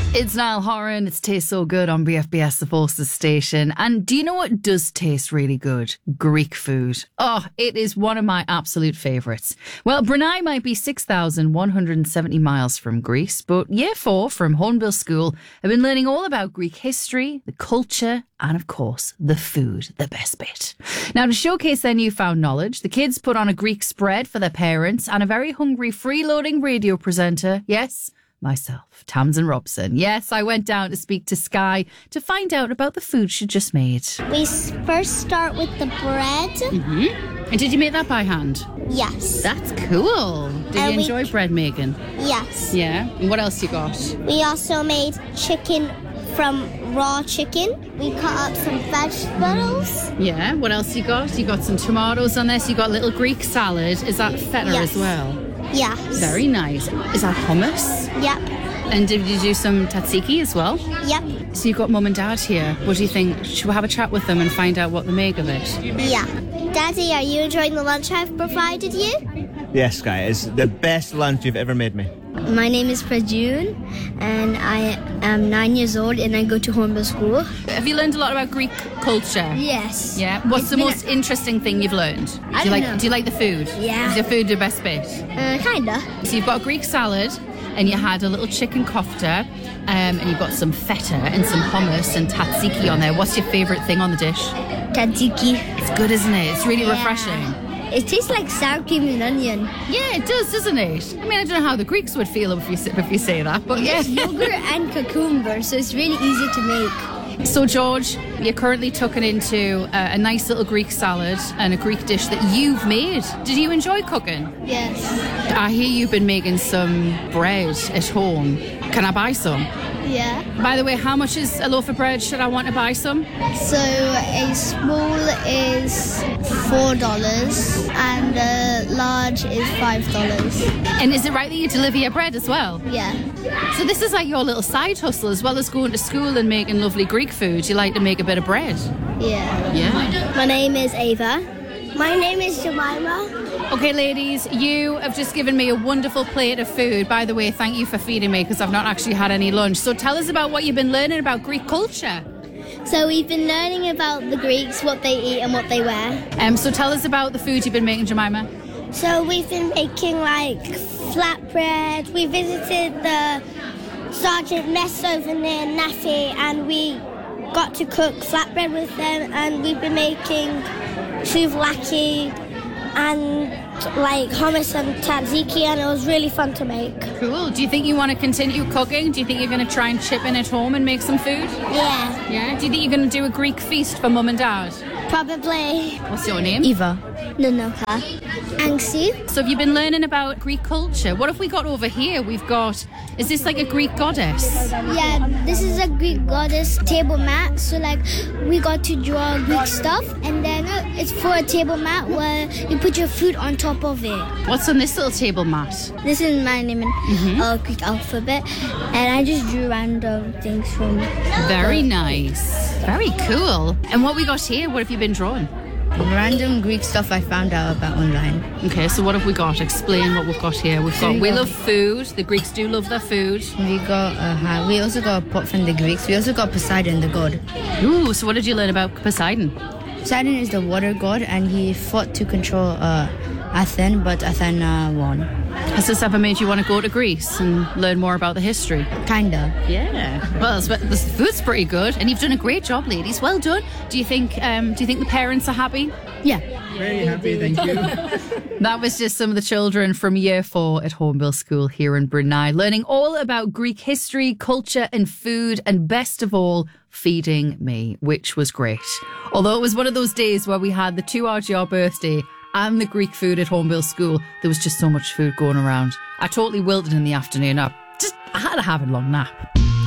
It's Niall Horan. It tastes so good on BFBS, the Forces station. And do you know what does taste really good? Greek food. Oh, it is one of my absolute favourites. Well, Brunei might be 6,170 miles from Greece, but Year 4 from Hornbill School have been learning all about Greek history, the culture, and of course, the food, the best bit. Now, to showcase their newfound knowledge, the kids put on a Greek spread for their parents and a very hungry freeloading radio presenter. Yes, myself, Tamsin Robson. Yes, I went down to speak to Sky to find out about the food she just made. We first start with the bread. Mm-hmm. And did you make that by hand? Yes. That's cool. Did you enjoy bread making? Yes. Yeah? And what else you got? We also made chicken from raw chicken. We cut up some vegetables. Yeah, what else you got? You got some tomatoes on this. You got a little Greek salad. Is that feta as well? Yes. Very nice. Is that hummus? Yep. And did you do some tzatziki as well? Yep. So you've got mum and dad here. What do you think? Should we have a chat with them and find out what they make of it? Yeah. Daddy, are you enjoying the lunch I've provided you? Yes, Sky. It's the best lunch you've ever made me. My name is Prajun and I am 9 years old and I go to Hornbill School. Have you learned a lot about Greek culture? Yes. Yeah. What's the most interesting thing you've learned? Do you like the food? Yeah. Is your food the best bit? Kinda. So you've got a Greek salad and you had a little chicken kofta and you've got some feta and some hummus and tzatziki on there. What's your favourite thing on the dish? Tzatziki. It's good, isn't it? It's really refreshing. It tastes like sour cream and onion. Yeah, it does, doesn't it? I mean, I don't know how the Greeks would feel if you say that, but yeah. It's yogurt and cucumber, so it's really easy to make. So, George, you're currently tucking into a nice little Greek salad and a Greek dish that you've made. Did you enjoy cooking? Yes. I hear you've been making some bread at home. Can I buy some? Yeah. By the way, how much is a loaf of bread? Should I want to buy some? So a small is $4 and a large is $5. And is it right that you deliver your bread as well? Yeah. So this is like your little side hustle, as well as going to school and making lovely Greek food. You like to make a bit of bread? Yeah. Yeah. My name is Ava. My name is Jemima. Okay, ladies, you have just given me a wonderful plate of food. By the way, thank you for feeding me because I've not actually had any lunch. So tell us about what you've been learning about Greek culture. So we've been learning about the Greeks, what they eat and what they wear. So tell us about the food you've been making, Jemima. So we've been making like flatbread. We visited the Sergeant Mess over near Nafi and we got to cook flatbread with them, and we've been making souvlaki and like hummus and tzatziki, and it was really fun to make. Cool. Do you think you want to continue cooking? Do you think you're going to try and chip in at home and make some food? Yeah. Yeah? Do you think you're going to do a Greek feast for mum and dad? Probably. What's your name? Eva. Nunoka. Angsi. So have you been learning about Greek culture? What have we got over here? We've got, is this like a Greek goddess? Yeah, this is a Greek goddess table mat. So like we got to draw Greek stuff, and then it's for a table mat where you put your food on top of it. What's on this little table mat? This is my name in Greek alphabet, and I just drew random things from. Very nice. Very cool. And what we got here? What have you been drawing? Random Greek stuff I found out about online. Okay, so what have we got? Explain what we've got here. We love food. The Greeks do love their food. We also got a pot from the Greeks. We also got Poseidon, the god. Ooh, so what did you learn about Poseidon? Poseidon is the water god, and he fought to control Athens, but Athena won. Has this ever made you want to go to Greece and learn more about the history? Kinda. Yeah. Well, the food's pretty good, and you've done a great job, ladies. Well done. Do you think the parents are happy? Yeah. Very happy, thank you. That was just some of the children from Year 4 at Hornbill School here in Brunei, learning all about Greek history, culture and food, and best of all, feeding me, which was great. Although it was one of those days where we had the 2 RGR birthday and the Greek food at Hornbill School, there was just so much food going around. I totally wilted in the afternoon. I had to have a long nap.